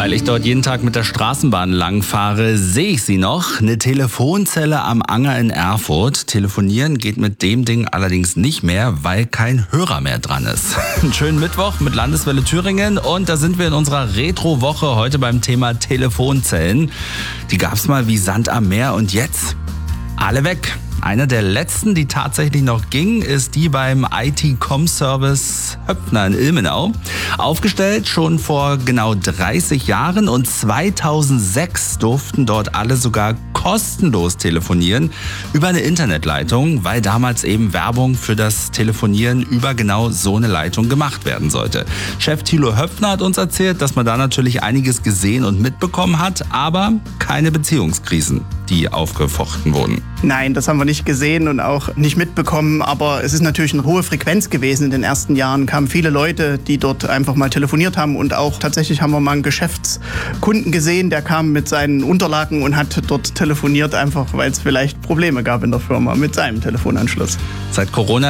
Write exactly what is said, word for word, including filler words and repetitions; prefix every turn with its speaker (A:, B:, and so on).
A: Weil ich dort jeden Tag mit der Straßenbahn langfahre, sehe ich sie noch. Eine Telefonzelle am Anger in Erfurt. Telefonieren geht mit dem Ding allerdings nicht mehr, weil kein Hörer mehr dran ist. Einen schönen Mittwoch mit Landeswelle Thüringen und da sind wir in unserer Retro-Woche heute beim Thema Telefonzellen. Die gab's mal wie Sand am Meer und jetzt alle weg. Eine der letzten, die tatsächlich noch ging, ist die beim I T-Com-Service Höpfner in Ilmenau. Aufgestellt schon vor genau dreißig Jahren und zweitausendsechs durften dort alle sogar kostenlos telefonieren über eine Internetleitung, weil damals eben Werbung für das Telefonieren über genau so eine Leitung gemacht werden sollte. Chef Thilo Höpfner hat uns erzählt, dass man da natürlich einiges gesehen und mitbekommen hat, aber keine Beziehungskrisen, die aufgefochten wurden.
B: Nein, das haben wir nicht gesehen und auch nicht mitbekommen, aber es ist natürlich eine hohe Frequenz gewesen in den ersten Jahren. Kamen viele Leute, die dort einfach mal telefoniert haben und auch tatsächlich haben wir mal einen Geschäftskunden gesehen, der kam mit seinen Unterlagen und hat dort telefoniert, einfach weil es vielleicht Probleme gab in der Firma mit seinem Telefonanschluss.
A: Seit Corona